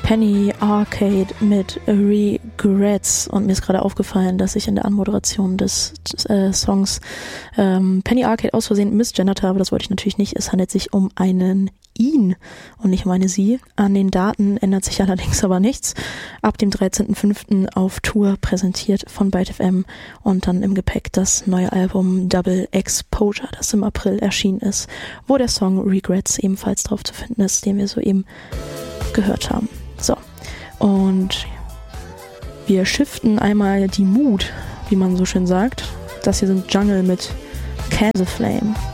Penny Arcade mit Regrets. Und mir ist gerade aufgefallen, dass ich in der Anmoderation des Songs Penny Arcade aus Versehen misgendert habe. Das wollte ich natürlich nicht. Es handelt sich um einen ihn und nicht um eine sie. An den Daten ändert sich allerdings aber nichts. Ab dem 13.05. auf Tour, präsentiert von Byte FM, und dann im Gepäck das neue Album Double Exposure, das im April erschienen ist, wo der Song Regrets ebenfalls drauf zu finden ist, den wir soeben gehört haben. So, und wir shiften einmal die Mood, wie man so schön sagt. Das hier sind Jungle mit Can the Flame.